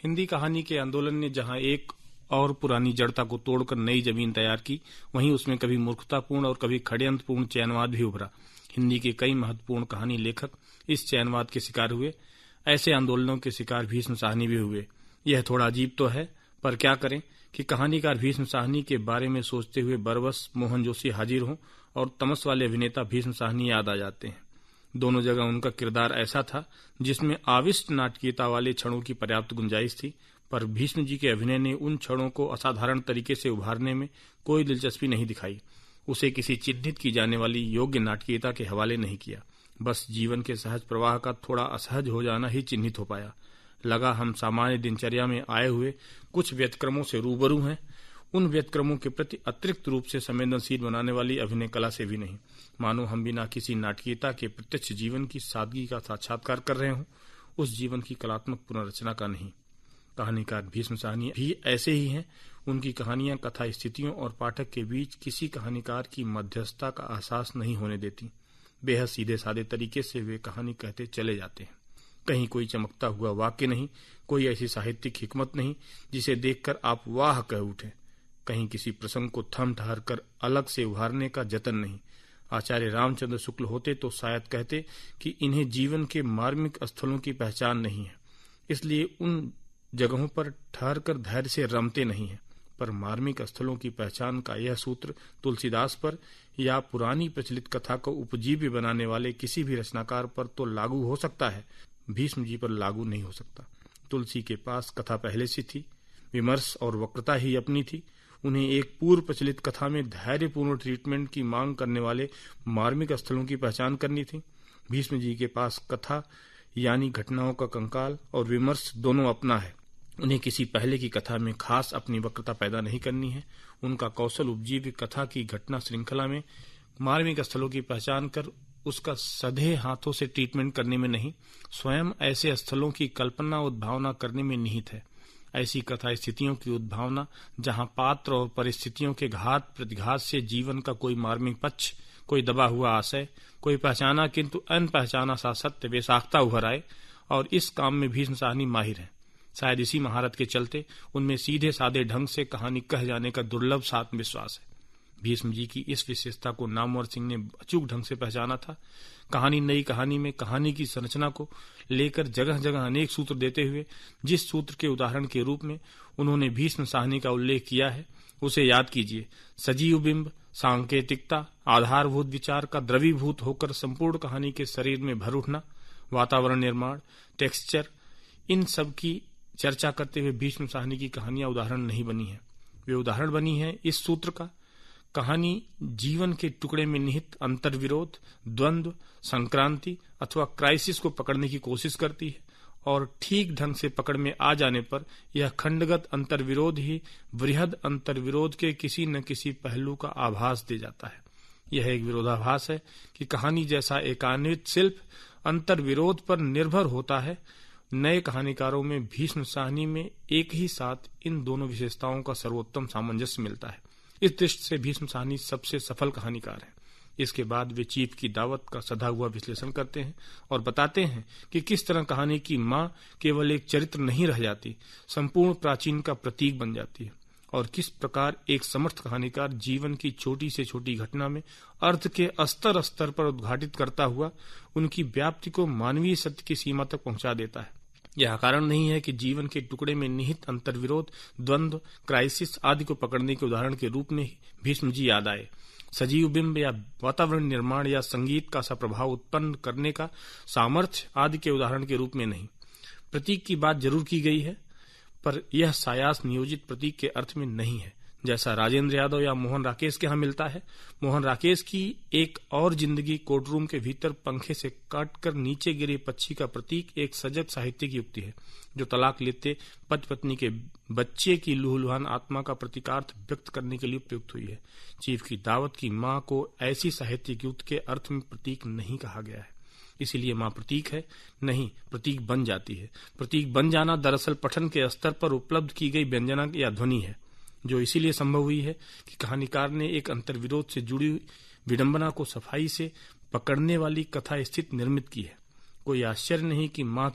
हिंदी कहानी के आंदोलन ने जहां एक और पुरानी जड़ता को तोड़कर नई जमीन तैयार की, वहीं उसमें कभी मूर्खतापूर्ण और कभी षड्यंत्रपूर्ण चयनवाद भी उभरा। हिंदी के कई महत्वपूर्ण कहानी लेखक इस चयनवाद के शिकार हुए। ऐसे आंदोलनों के शिकार भीष्म साहनी भी हुए। यह थोड़ा अजीब तो है, पर क्या करें कि कहानीकार भीष्म साहनी के बारे में सोचते हुए बरबस मोहन जोशी हाजिर हों और तमस वाले अभिनेता भीष्म साहनी याद आ जाते हैं। दोनों जगह उनका किरदार ऐसा था जिसमें आविष्ट नाटकीयता वाले क्षणों की पर्याप्त गुंजाइश थी, पर भीष्म जी के अभिनय ने उन क्षणों को असाधारण तरीके से उभारने में कोई दिलचस्पी नहीं दिखाई। उसे किसी चिन्हित की जाने वाली योग्य नाटकीयता के हवाले नहीं किया। बस जीवन के सहज प्रवाह का थोड़ा असहज हो जाना ही चिन्हित हो पाया। लगा हम सामान्य दिनचर्या में आए हुए कुछ व्यतिक्रमों से रूबरू हैं, उन व्यतिक्रमों के प्रति अतिरिक्त रूप से संवेदनशील बनाने वाली अभिनय कला से भी नहीं। मानो हम बिना किसी नाटकीयता के प्रत्यक्ष जीवन की सादगी का साक्षात्कार कर रहे हों, उस जीवन की कलात्मक पुनर्रचना का नहीं। कहानीकार भीष्म साहनी भी ऐसे ही हैं। उनकी कहानियां कथा स्थितियों और पाठक के बीच किसी कहानीकार की मध्यस्थता का एहसास नहीं होने देती। बेहद सीधे साधे तरीके से वे कहानी कहते चले जाते हैं। कहीं कोई चमकता हुआ वाक्य नहीं, कोई ऐसी साहित्यिक हिकमत नहीं जिसे देखकर आप वाह कह उठें। कहीं किसी प्रसंग को थम ठहर कर अलग से उभारने का जतन नहीं। आचार्य रामचंद्र शुक्ल होते तो शायद कहते कि इन्हें जीवन के मार्मिक स्थलों की पहचान नहीं है, इसलिए उन जगहों पर ठहर कर धैर्य से रमते नहीं है। पर मार्मिक स्थलों की पहचान का यह सूत्र तुलसीदास पर या पुरानी प्रचलित कथा को उपजीव्य बनाने वाले किसी भी रचनाकार पर तो लागू हो सकता है, भीष्म जी पर लागू नहीं हो सकता। तुलसी के पास कथा पहले से थी, विमर्श और वक्रता ही अपनी थी। उन्हें एक पूर्व प्रचलित कथा में धैर्यपूर्ण ट्रीटमेंट की मांग करने वाले मार्मिक स्थलों की पहचान करनी थी। भीष्म जी के पास कथा यानी घटनाओं का कंकाल और विमर्श दोनों अपना है। उन्हें किसी पहले की कथा में खास अपनी वक्रता पैदा नहीं करनी है। उनका कौशल उपजीव्य कथा की घटना श्रृंखला में मार्मिक स्थलों की पहचान कर उसका सधे हाथों से ट्रीटमेंट करने में नहीं, स्वयं ऐसे स्थलों की कल्पना उद्भावना करने में निहित है। ऐसी कथा स्थितियों की उद्भावना जहां पात्र और परिस्थितियों के घात प्रतिघात से जीवन का कोई मार्मिक पक्ष, कोई दबा हुआ आशय, कोई पहचाना किंतु अनपहचाना सा सत्य बेसाख्ता उभर आए, और इस काम में भीष्म साहनी माहिर है। शायद इसी महारत के चलते उनमें सीधे साधे ढंग से कहानी कह जाने का दुर्लभ आत्मविश्वास है। भीष्म जी की इस विशेषता को नामवर सिंह ने अचूक ढंग से पहचाना था। कहानी नई कहानी में कहानी की संरचना को लेकर जगह जगह अनेक सूत्र देते हुए जिस सूत्र के उदाहरण के रूप में उन्होंने भीष्म साहनी का उल्लेख किया है, उसे याद कीजिए। सजीव बिंब, सांकेतिकता, आधारभूत विचार का द्रवीभूत होकर संपूर्ण कहानी के शरीर में भर उठना, वातावरण निर्माण, टेक्सचर, इन सब की चर्चा करते हुए भीष्म साहनी की कहानियां उदाहरण नहीं बनी है। वे उदाहरण बनी है इस सूत्र का। कहानी जीवन के टुकड़े में निहित अंतर्विरोध, द्वंद्व, संक्रांति अथवा क्राइसिस को पकड़ने की कोशिश करती है, और ठीक ढंग से पकड़ में आ जाने पर यह खंडगत अंतर्विरोध ही वृहद अंतर्विरोध के किसी न किसी पहलू का आभास दे जाता है। यह एक विरोधाभास है कि कहानी जैसा एकान्वित शिल्प अंतर्विरोध पर निर्भर होता है। नए कहानीकारों में भीष्म साहनी में एक ही साथ इन दोनों विशेषताओं का सर्वोत्तम सामंजस्य मिलता है। इस दृष्टि से भीष्म साहनी सबसे सफल कहानीकार है। इसके बाद वे चीफ की दावत का सधा हुआ विश्लेषण करते हैं और बताते हैं कि किस तरह कहानी की माँ केवल एक चरित्र नहीं रह जाती, संपूर्ण प्राचीन का प्रतीक बन जाती है, और किस प्रकार एक समर्थ कहानीकार जीवन की छोटी से छोटी घटना में अर्थ के स्तर स्तर पर उद्घाटित करता हुआ उनकी व्याप्ति को मानवीय सत्य की सीमा तक पहुंचा देता है। यह कारण नहीं है कि जीवन के टुकड़े में निहित अंतर्विरोध, द्वंद्व, क्राइसिस आदि को पकड़ने के उदाहरण के रूप में भीष्म जी याद आए। सजीव बिंब या वातावरण निर्माण या संगीत का सा प्रभाव उत्पन्न करने का सामर्थ्य आदि के उदाहरण के रूप में नहीं। प्रतीक की बात जरूर की गई है, पर यह सायास नियोजित प्रतीक के अर्थ में नहीं है, जैसा राजेंद्र यादव या मोहन राकेश के यहाँ मिलता है। मोहन राकेश की एक और जिंदगी कोर्टरूम के भीतर पंखे से काटकर नीचे गिरे पक्षी का प्रतीक एक सजग साहित्यिक युक्ति है, जो तलाक लेते पति पत्नी के बच्चे की लुहुलुहान आत्मा का प्रतीकार्थ व्यक्त करने के लिए उपयुक्त हुई है। चीफ की दावत की माँ को ऐसी साहित्यिक युक्ति के अर्थ में प्रतीक नहीं कहा गया है, इसीलिए माँ प्रतीक है नहीं, प्रतीक बन जाती है। प्रतीक बन जाना दरअसल पठन के स्तर पर उपलब्ध की गई व्यंजना या ध्वनि है, जो इसीलिए संभव हुई है कि कहानीकार ने एक अंतर्विरोध से जुड़ी विडंबना को सफाई से पकड़ने वाली कथा स्थिति निर्मित की है। कोई आश्चर्य नहीं कि माँ